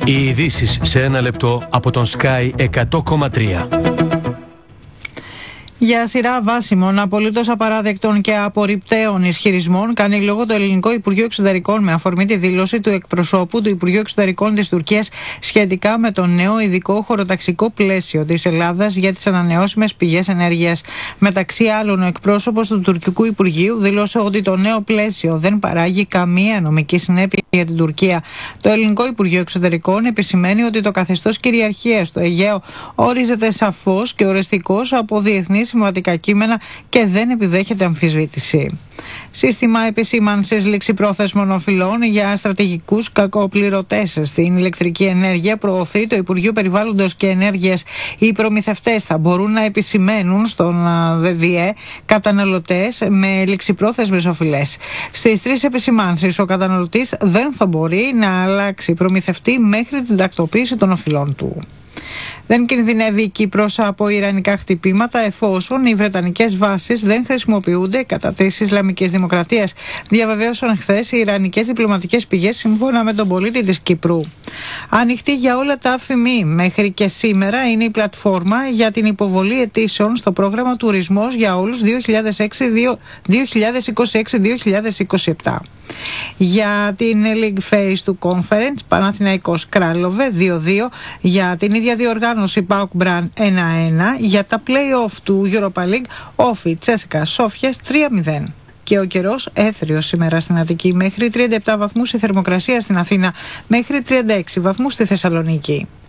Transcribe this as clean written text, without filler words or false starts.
Οι ειδήσεις σε ένα λεπτό από τον Sky 100,3. Για σειρά βάσιμων, απολύτως απαράδεκτων και απορριπταίων ισχυρισμών κάνει λόγο το Ελληνικό Υπουργείο Εξωτερικών με αφορμή τη δήλωση του εκπροσώπου του Υπουργείου Εξωτερικών της Τουρκίας σχετικά με το νέο ειδικό χωροταξικό πλαίσιο της Ελλάδας για τις ανανεώσιμες πηγές ενέργειας. Μεταξύ άλλων, ο εκπρόσωπος του τουρκικού Υπουργείου δήλωσε ότι το νέο πλαίσιο δεν παράγει καμία νομική συνέπεια για την Τουρκία. Το Ελληνικό Υπουργείο Εξωτερικών επισημαίνει ότι το καθεστώς κυριαρχίας στο Αιγαίο ορίζεται σαφώς και οριστικώς από διεθνείς συμβατικά κείμενα και δεν επιδέχεται αμφισβήτηση. Σύστημα επισήμανσης ληξιπρόθεσμων οφειλών για στρατηγικούς κακοπληρωτές στην ηλεκτρική ενέργεια προωθεί το Υπουργείο Περιβάλλοντος και Ενέργειας. Οι προμηθευτές θα μπορούν να επισημαίνουν στον ΔΔΕ καταναλωτές με ληξιπρόθεσμες οφειλές. Στις 3 επισημάνσεις ο καταναλωτής δεν θα μπορεί να αλλάξει προμηθευτή μέχρι την τακτοποίηση των οφειλών του. Δεν κινδυνεύει η Κύπρος από ιρανικά χτυπήματα εφόσον οι βρετανικές βάσεις δεν χρησιμοποιούνται κατά της Ισλαμικής Δημοκρατίας, διαβεβαίωσαν χθες οι ιρανικές διπλωματικές πηγές σύμφωνα με τον πολίτη της Κύπρου. Ανοιχτή για όλα τα ΑΦΜΗ μέχρι και σήμερα είναι η πλατφόρμα για την υποβολή αιτήσεων στο πρόγραμμα Τουρισμός για όλους 2026-2027. Για την League Phase του Conference, Παναθηναϊκός Κράλοβε 2-2, για την ίδια διοργάνωση ΠΑΟΚ Μπραν 1-1, για τα play-off του Europa League Όφι Τσέσικα Σόφιας 3-0. Και ο καιρός έθριος σήμερα στην Αττική, μέχρι 37 βαθμούς η θερμοκρασία στην Αθήνα, μέχρι 36 βαθμούς στη Θεσσαλονίκη.